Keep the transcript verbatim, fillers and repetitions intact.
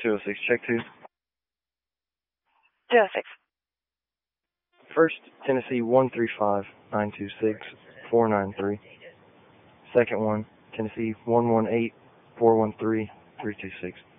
two oh six, check two. two oh six. First, Tennessee one three five, nine two six, four nine three. Second one, Tennessee one one eight, four one three, three two six.